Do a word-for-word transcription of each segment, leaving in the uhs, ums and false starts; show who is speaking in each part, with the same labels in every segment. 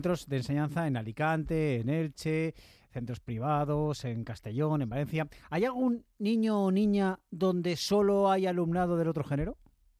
Speaker 1: Centros de enseñanza en Alicante, en Elche, centros privados, en Castellón, en Valencia. ¿Hay algún niño o niña donde solo hay alumnado del otro género?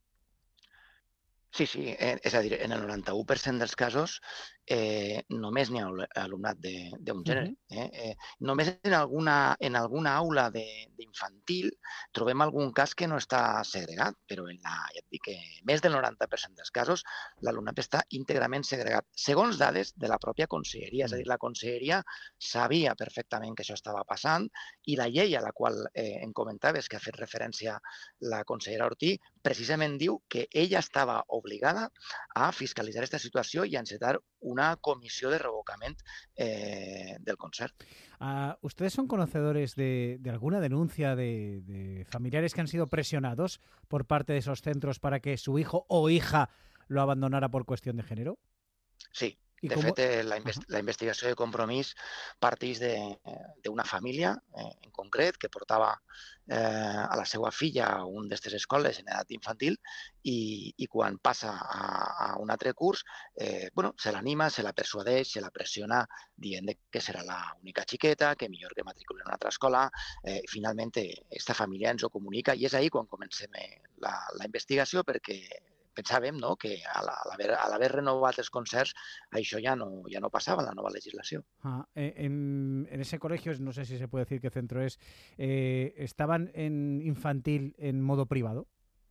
Speaker 2: Sí, sí, eh, és a dir, en el noranta-u per cent dels casos eh, només n'hi ha alumnat d'un gènere.
Speaker 1: Uh-huh.
Speaker 2: Eh? Eh, només en alguna, en alguna aula d'infantil trobem algun cas que no està segregat, però en la, ja et dic que més del noranta per cent dels casos l'alumnat està íntegrament segregat, segons dades de la pròpia conselleria. És a dir, la conselleria sabia perfectament que això estava passant i la llei a la qual eh, em comentaves, que ha fet referència la consellera Ortí, precisament diu que ella estava obligada a fiscalitzar esta situació i a encetar una comissió de revocament eh, del concert.
Speaker 1: Uh, ¿Ustedes son conocedores de, de alguna denuncia de, de familiares que han sido presionados por parte de esos centros para que su hijo o hija lo abandonara por cuestión de género?
Speaker 2: Sí. De fet, eh, la, invest la investigació de Compromís parteix d'una família eh, en concret que portava eh, a la seva filla a un d'aquestes escoles en edat infantil i, i quan passa a, a un altre curs eh, bueno, se l'anima, se la persuadeix, se la pressiona dient que serà l'única xiqueta, que millor que matriculi en una altra escola. Eh, finalment, aquesta família ens ho comunica i és ahir quan comencem la, la investigació perquè pensàvem, ¿no?, que al haver, al haver renovat els concerts això ya no, ya no pasaba en la nueva legislación.
Speaker 1: Ah, en, en ese colegio, no sé si se puede decir qué centro es, eh, ¿estaban en infantil en modo privado?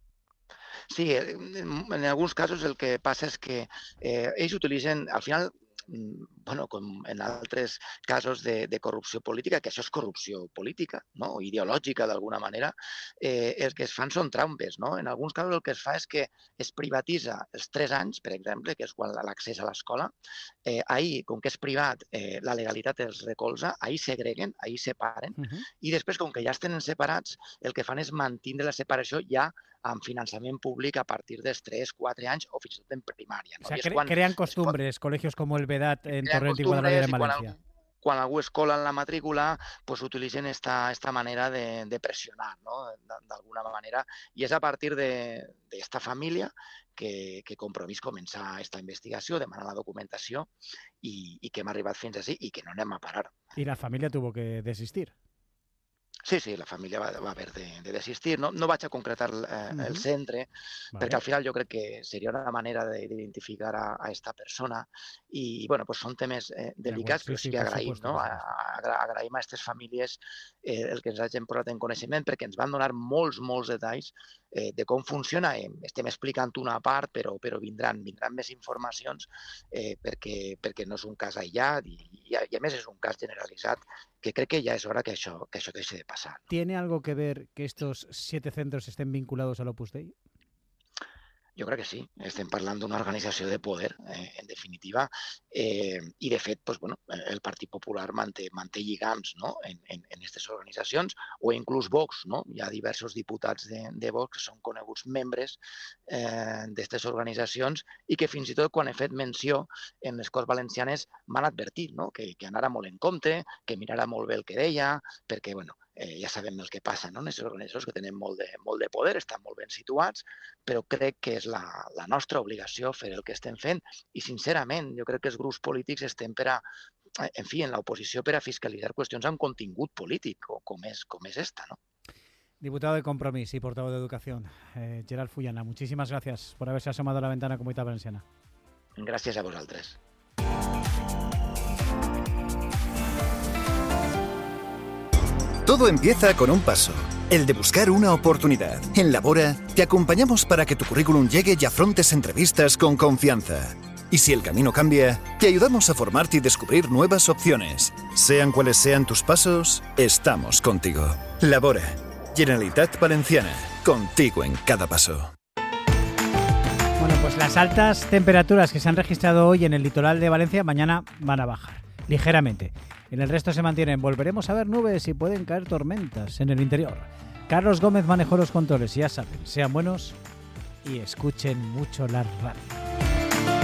Speaker 2: Sí, en, en alguns casos el que passa és que eh, ells utilitzen, al final, bueno, com en altres casos de, de corrupció política, que això és corrupció política, no? Ideològica d'alguna manera, eh, el que es fan són trampes, no? En alguns casos el que es fa és que es privatitza els tres anys, per exemple, que és quan l'accés a l'escola. Eh, ahir, com que és privat, eh, la legalitat els recolza, ahir segreguen, ahir separen, uh-huh. I després, com que ja estan separats, el que fan és mantindre la separació ja amb finançament públic a partir dels tres, quatre anys o fins i tot en primària.
Speaker 1: No? O sea, cre quan, crean costumbres, pot... colegios como el Vedat en Torrent i Guadalajara en València.
Speaker 2: Quan, quan algú es cola en la matrícula, pues utilitzen esta, esta manera de, de pressionar, ¿no?, d'alguna manera. I és a partir d'esta família que, que Compromís comença aquesta investigació, demana la documentació i, i que hem arribat fins així i que no anem a parar.
Speaker 1: I la família tuvo que desistir.
Speaker 2: Sí, sí, la família va, va haver de, de desistir. No, no vaig a concretar eh, uh-huh. el centre, vale. Perquè al final jo crec que seria una manera d'identificar a, a esta persona i, bueno, pues són temes eh, delicats, sí, però sí, sí que agraïm, no? A, a, agraïm a aquestes famílies eh, el que ens hagin posat en coneixement perquè ens van donar molts, molts detalls eh, de com funciona. Eh, estem explicant una part, però, però vindran, vindran més informacions eh, perquè, perquè no és un cas aïllat i, i, a, i a més és un cas generalitzat que crec que ya es hora que això, que això deixi de pasar, ¿no?
Speaker 1: ¿Tiene algo que ver que estos siete centros estén vinculados al Opus Dei?
Speaker 2: Jo crec que sí. Estem parlant d'una organització de poder, eh, en definitiva, eh, i de fet, pues, bueno, el Partit Popular manté, manté lligams, no?, en aquestes organitzacions, o inclús Vox, no? Hi ha diversos diputats de, de Vox que són coneguts membres eh, d'aquestes organitzacions i que fins i tot quan he fet menció en les Corts Valencianes m'han advertit, no?, que, que anara molt en compte, que mirara molt bé el que deia, perquè, bueno, Eh, ja sabem el que passa, no?, en aquestes organitzacions que tenen molt de, molt de poder, estan molt ben situats, però crec que és la, la nostra obligació fer el que estem fent i, sincerament, jo crec que els grups polítics estem per a, en fi, en l'oposició per a fiscalitzar qüestions amb contingut polític, o com és, com és esta, ¿no?
Speaker 1: Diputado de Compromís y portavoz de Educación, eh, Gerard Fullana, muchísimas gracias por haberse asomado a la ventana Comunitat Valenciana.
Speaker 2: Gràcies a vosaltres.
Speaker 3: Todo empieza con un paso, el de buscar una oportunidad. En Labora te acompañamos para que tu currículum llegue y afrontes entrevistas con confianza. Y si el camino cambia, te ayudamos a formarte y descubrir nuevas opciones. Sean cuales sean tus pasos, estamos contigo. Labora, Generalitat Valenciana, contigo en cada paso.
Speaker 1: Bueno, pues las altas temperaturas que se han registrado hoy en el litoral de Valencia mañana van a bajar ligeramente. En el resto se mantienen. Volveremos a ver nubes y pueden caer tormentas en el interior. Carlos Gómez manejó los controles y ya saben, sean buenos y escuchen mucho la radio.